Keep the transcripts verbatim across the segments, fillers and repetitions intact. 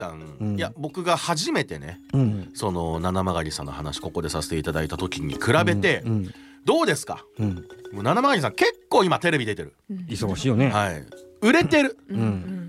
旦、 うん、 いや僕が初めてね、うん、その七曲さんの話ここでさせていただいた時に比べて、うんうん、どうですか、うん、もう七曲さん結構今テレビ出てる、 うん、忙しいよね、 はい、売れてる、うん、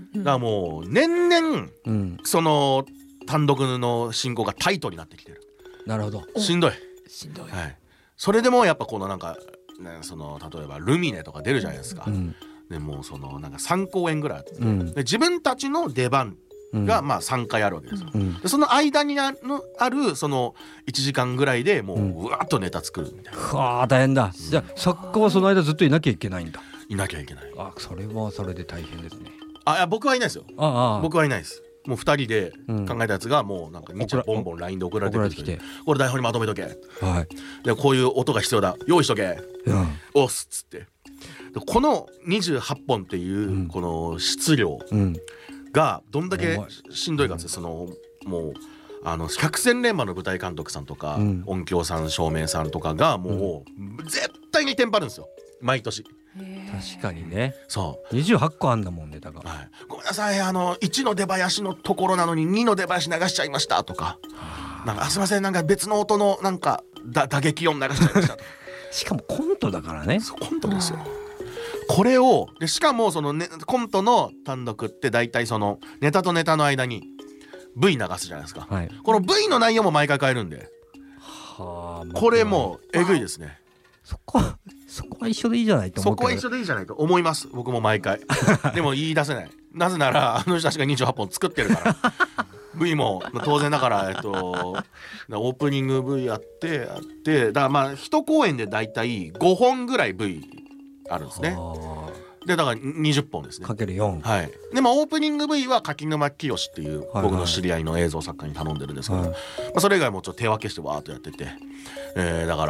だからもう年々、うん、その単独の進行がタイトになってきてる。 なるほど。 しんどいしんどい、 はい、それでもやっぱこのなんか、ね、その例えばルミネとか出るじゃないですか、うん、でもうそのなんかさん公演ぐらいあって、うん、で自分たちの出番がまあさんかいあるわけですよ、うん、でその間にある、あるそのいちじかんぐらいでもううわっとネタ作るみたいな、 うわー大変だ、うん、じゃあ作家はその間ずっといなきゃいけないんだ。 いなきゃいけない。 あ、それはそれで大変ですね。 あ、いや僕はいないですよ。ああ、僕はいないです。もうふたりで考えたやつがもうなんか日ボンボン ライン で送られてきて、これ台本にまとめとけ、はい、でこういう音が必要だ用意しとけ、うん、押すっつって、このにじゅうはっぽんっていうこの質量がどんだけしんどいかって、そのもうあの百戦錬磨の舞台監督さんとか、うん、音響さん照明さんとかがもう絶対にテンパるんですよ毎年。 確かにね。 そうにじゅうはっこあんだもんネタが、 はい、ごめんなさいあのいちの出囃子のところなのににの出囃子流しちゃいましたとか、なんかあすいませんなんか別の音のなんかだ打撃音流しちゃいましたとかしかもコントだからね。 そうコントですよ。これをでしかもその、ね、コントの単独って大体そのネタとネタの間に ブイ 流すじゃないですか、はい、この ブイ の内容も毎回変えるんで、はあ、これもうえぐいですね。 そこそこは一緒でいいじゃないと思って。 そこは一緒でいいじゃないと思います僕も毎回でも言い出せない。なぜならあの人たちがにじゅうはっぽん作ってるからブイ も当然だから、えっと、オープニング ブイ やってやってだからまあいち公演でだいたいごほんぐらい ブイ あるんですね。でだからにじゅっぽんですね。 かけるよん。 はい。でもオープニング ブイ は柿沼清っていう僕の知り合いの映像作家に頼んでるんですけど、はいはい、まあ、それ以外もちょっと手分けしてわーっとやってて、えー、だ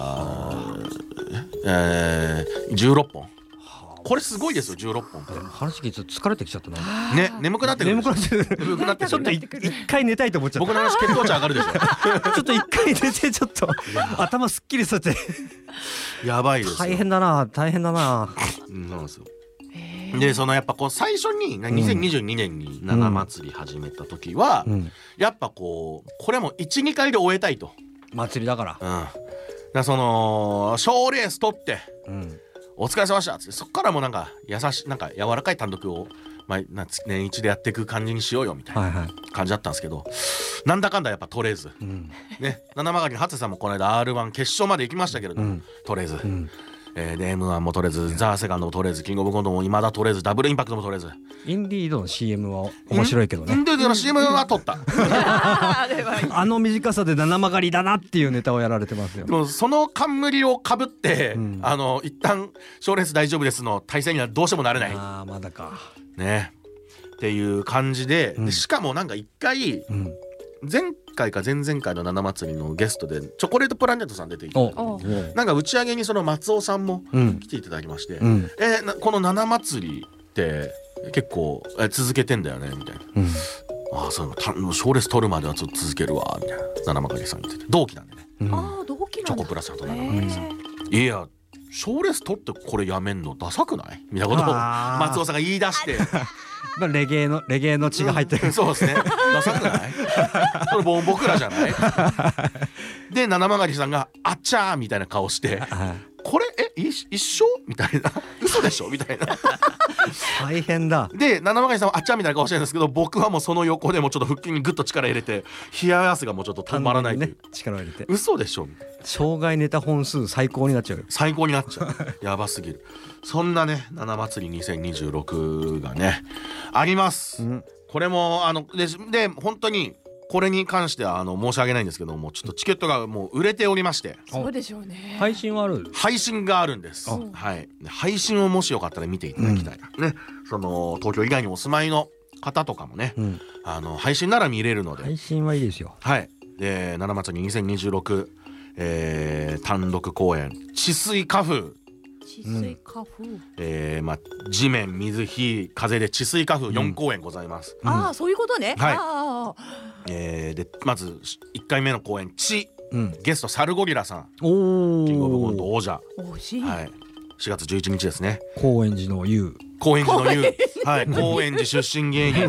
からえー、じゅうろっぽん。これすごいですよじゅうろっぽんって。 話聞いて疲れてきちゃったな。 ね、眠くなってくる。 眠くなってくる。眠くなってくる。ちょっと一回寝たいと思っちゃった。 僕の話血糖値上がるでしょ。 ちょっと一回寝てちょっと頭すっきりさせて。 やばいですよ。 大変だな大変だな。 うんなんですよ。でそのやっぱこう最初ににせんにじゅうにねんに七祭り始めた時は、うん、やっぱこうこれもいちにかいで終えたいと。 祭りだから。うん。 だからその賞レース取って。うん。お疲れ様でしたっつってそっからもなんか優しいなんか柔らかい単独を毎年一でやっていく感じにしようよみたいな感じだったんですけど、はいはい、なんだかんだやっぱ取れず、うん、ね七曲の初瀬さんもこの間 アールワン 決勝まで行きましたけれども、うん、取れず、うん、えー、で エムワン も取れずザーセカンドも取れずキングオブコントも未だ取れずダブルインパクトも取れず。 インディードの シーエム は面白いけどね。 インディードの シーエム は取ったあの短さで七曲りだなっていうネタをやられてますよ。 でもその冠をかぶって、うん、あの一旦賞レース大丈夫ですの体制にはどうしてもなれない。 あーまだかねっていう感じ で,、うん、でしかもなんか一回、うん、前回か前々回の七祭りのゲストでチョコレートプラネットさん出ていて、なんか打ち上げにその松尾さんも来ていただきまして、うん、えー、この七祭りって結構え続けてんだよねみたいな、うん、ああそう賞レース取るまではちょっと続けるわみたいな七曲さん言ってて同期なんでね、 うん、あ同期なんだ。 チョコプラさんと七曲さん、いや賞レース取ってこれやめんのダサくないみたいなことを松尾さんが言い出してまあレゲエのレゲエの血が入ってる、 うん、そうですねダサくないそれもう僕らじゃないで七曲さんがあっちゃーみたいな顔してこれえ一緒みたいな嘘でしょみたいな大変だ。 で七曲さんはあっちゃーみたいな顔してるんですけど僕はもうその横でもちょっと腹筋にグッと力入れて冷や汗がもうちょっと止まらないという、ね、 力を入れて嘘でしょみたいな。 生涯ネタ本数最高になっちゃうよ。 最高になっちゃうやばすぎる。そんなね七祭りにせんにじゅうろくがねあります、うん、これもあの で, で本当にこれに関してはあの申し訳ないんですけどもちょっとチケットがもう売れておりまして。 そうでしょうね。 配信はある。 配信があるんです、はい、配信をもしよかったら見ていただきたい、うん、ねその東京以外にお住まいの方とかもね、うん、あの配信なら見れるので配信はいいですよ。 はい。で七祭りにせんにじゅうろく、えー、単独公演治水花風治水花風、うん、 えーまあ、地面水火風で治水花風よん公演ございます、 うん、ああそういうことね、 はい。 あ、 えー、でまずいっかいめの公演地、うん、ゲストサルゴリラさんおキングオブコント王者、 惜しい、 はい、しがつじゅういちにちですね。 高円寺の優高円寺の優はい高円寺出身芸人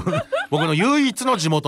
僕の唯一の地元